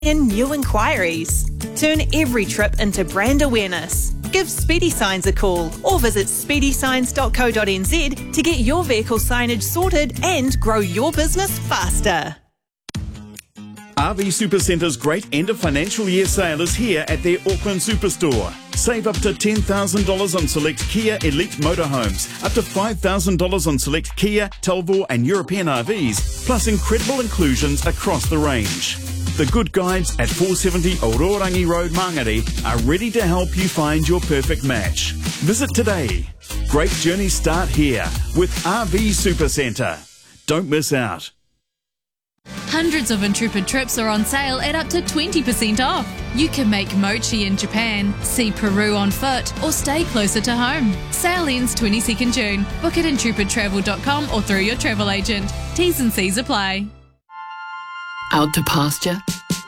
In new inquiries. Turn every trip into brand awareness. Give Speedy Signs a call or visit speedysigns.co.nz to get your vehicle signage sorted and grow your business faster. RV Supercenter's great end of financial year sale is here at their Auckland Superstore. Save up to $10,000 on select Kia Elite motorhomes, up to $5,000 on select Kia, Talvor and European RVs, plus incredible inclusions across the range. The Good Guides at 470 Ororangi Road, Mangere are ready to help you find your perfect match. Visit today. Great journeys start here with RV Supercenter. Don't miss out. Hundreds of Intrepid trips are on sale at up to 20% off. You can make mochi in Japan, see Peru on foot, or stay closer to home. Sale ends 22nd June. Book at intrepidtravel.com or through your travel agent. T's and C's apply. Out to pasture?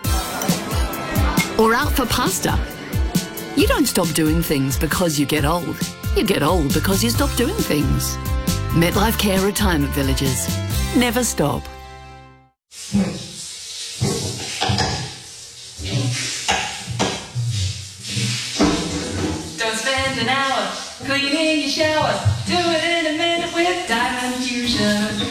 Or out for pasta? You don't stop doing things because you get old. You get old because you stop doing things. MetLife Care Retirement Villages. Never stop. Don't spend an hour cleaning your shower. Do it in a minute with Diamond Fusion.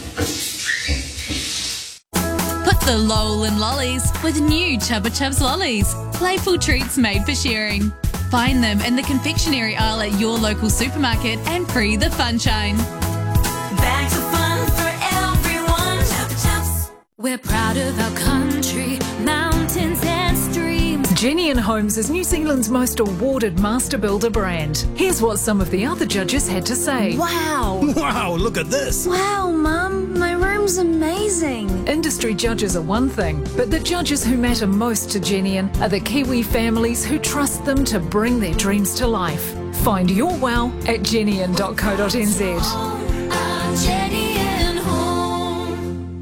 Put the lol in lollies with new Chubba Chubs lollies. Playful treats made for sharing. Find them in the confectionery aisle at your local supermarket and free the funshine. Bags of fun for everyone. Chubba Chubs. We're proud of our country, mountains and streams. Jenny and Homes is New Zealand's most awarded master builder brand. Here's what some of the other judges had to say. Wow! Wow, look at this! Wow, Mum, my room's amazing. Industry judges are one thing, but the judges who matter most to Genian are the Kiwi families who trust them to bring their dreams to life. Find your wow at genian.co.nz. Jenny and Home.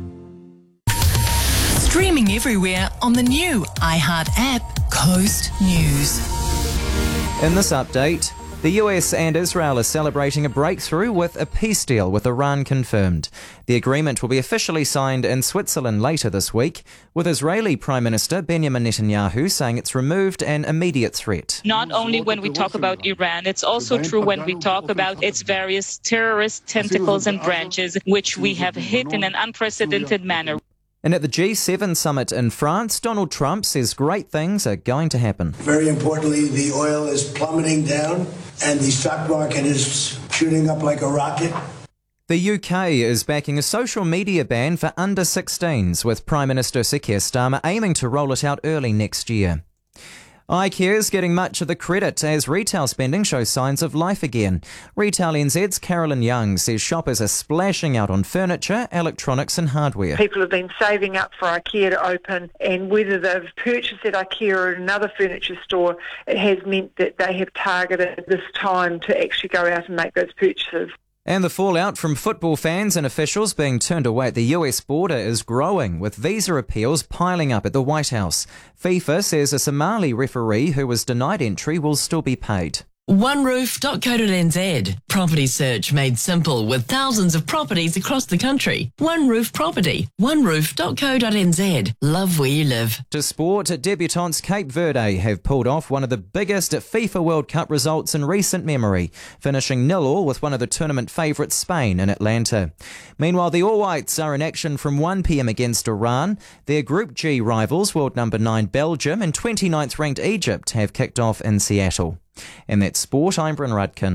Streaming everywhere on the new iHeart app, Coast News. In this update, the US and Israel are celebrating a breakthrough with a peace deal with Iran confirmed. The agreement will be officially signed in Switzerland later this week, with Israeli Prime Minister Benjamin Netanyahu saying it's removed an immediate threat. Not only when we talk about Iran, it's also true when we talk about its various terrorist tentacles and branches, which we have hit in an unprecedented manner. And at the G7 summit in France, Donald Trump says great things are going to happen. Very importantly, the oil is plummeting down and the stock market is shooting up like a rocket. The UK is backing a social media ban for under 16s, with Prime Minister Sir Keir Starmer aiming to roll it out early next year. iCare is getting much of the credit as retail spending shows signs of life again. Retail NZ's Carolyn Young says shoppers are splashing out on furniture, electronics and hardware. People have been saving up for IKEA to open, and whether they've purchased at IKEA or another furniture store, it has meant that they have targeted this time to actually go out and make those purchases. And the fallout from football fans and officials being turned away at the US border is growing, with visa appeals piling up at the White House. FIFA says a Somali referee who was denied entry will still be paid. OneRoof.co.nz. Property search made simple with thousands of properties across the country. One Roof Property. OneRoof.co.nz. Love where you live. To sport, debutantes Cape Verde have pulled off one of the biggest FIFA World Cup results in recent memory, finishing 0-0 with one of the tournament favourites, Spain, in Atlanta. Meanwhile, the All Whites are in action from 1 p.m. against Iran. Their Group G rivals, world number 9 Belgium and 29th ranked Egypt, have kicked off in Seattle. And that's sport. I'm Bryn Rudkin.